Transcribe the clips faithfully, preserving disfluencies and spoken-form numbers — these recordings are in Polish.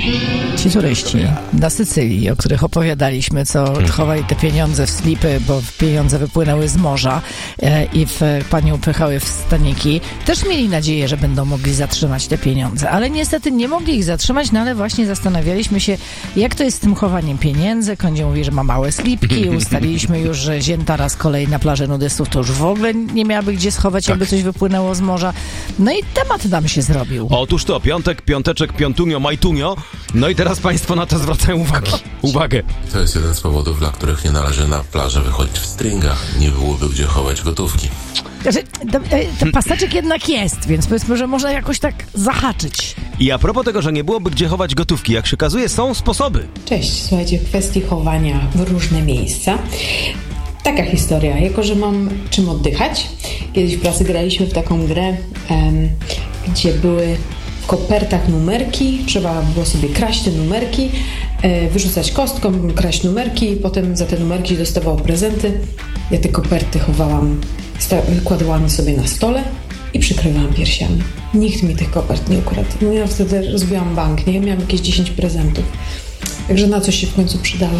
Ci turyści na Sycylii, o których opowiadaliśmy, co chowali te pieniądze w slipy, bo pieniądze wypłynęły z morza e, i w panią upychały w staniki, też mieli nadzieję, że będą mogli zatrzymać te pieniądze, ale niestety nie mogli ich zatrzymać, no ale właśnie zastanawialiśmy się, jak to jest z tym chowaniem pieniędzy. Kondzie mówi, że ma małe slipki, ustaliliśmy już, że ziętara z kolei na plaży nudystów to już w ogóle nie miałaby gdzie schować, tak, jakby coś wypłynęło z morza. No i temat nam się zrobił. Otóż to, piątek, piąteczek, piątunio, majtunio. No i teraz państwo na to zwracają uwagę. Uwagę. To jest jeden z powodów, dla których nie należy na plażę wychodzić w stringach. Nie byłoby gdzie chować gotówki. Znaczy, ten paseczek jednak jest, więc powiedzmy, że można jakoś tak zahaczyć. I a propos tego, że nie byłoby gdzie chować gotówki, jak się okazuje, są sposoby. Cześć, słuchajcie, w kwestii chowania w różne miejsca. Taka historia, jako że mam czym oddychać. Kiedyś w pracy graliśmy w taką grę, em, gdzie były w kopertach numerki, trzeba było sobie kraść te numerki, e, wyrzucać kostką, kraść numerki i potem za te numerki dostawało prezenty. Ja te koperty chowałam, sta- kładłam sobie na stole i przykrywałam piersiami. Nikt mi tych kopert nie ukradł. No ja wtedy rozbiłam bank, nie? Miałam jakieś dziesięć prezentów. Także na coś się w końcu przydały.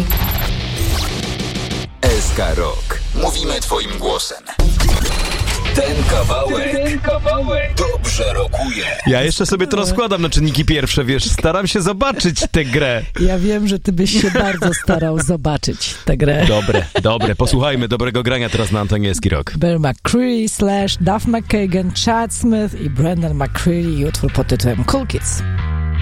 S K Rock. Mówimy twoim głosem. Ten kawałek, ten kawałek dobrze rokuje. Ja jeszcze sobie to rozkładam na czynniki pierwsze, wiesz, staram się zobaczyć tę grę. Ja wiem, że ty byś się bardzo starał zobaczyć tę grę. Dobre, dobre. Posłuchajmy dobrego grania teraz na antenie S K Rock. Bear McCreary slash Duff McKagan, Chad Smith i Brendan McCreary i utwór pod tytułem Cool Kids.